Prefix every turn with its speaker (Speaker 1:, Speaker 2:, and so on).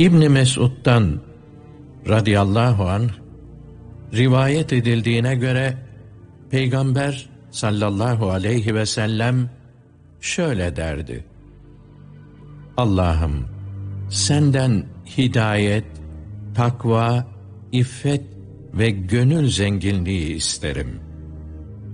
Speaker 1: İbn Mesud'dan radıyallahu anh rivayet edildiğine göre Peygamber sallallahu aleyhi ve sellem şöyle derdi: Allah'ım, senden hidayet, takva, iffet ve gönül zenginliği isterim.